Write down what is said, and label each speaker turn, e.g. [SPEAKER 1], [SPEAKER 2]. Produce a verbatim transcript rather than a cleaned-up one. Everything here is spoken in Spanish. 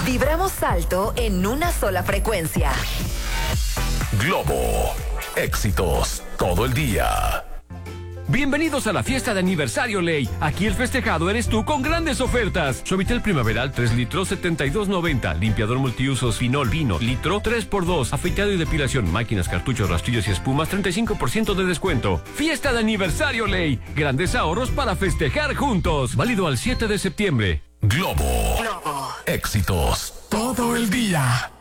[SPEAKER 1] Vibramos alto en una sola frecuencia.
[SPEAKER 2] Globo. Éxitos todo el día.
[SPEAKER 3] Bienvenidos a la fiesta de aniversario Ley. Aquí el festejado eres tú con grandes ofertas. Suavitel primaveral tres litros setenta y dos noventa. Limpiador multiusos Finol Vino litro tres por dos. Afeitado y depilación, máquinas, cartuchos, rastrillos y espumas treinta y cinco por ciento de descuento. Fiesta de aniversario Ley. Grandes ahorros para festejar juntos. Válido al siete de septiembre.
[SPEAKER 2] Globo. Globo. Éxitos todo el día.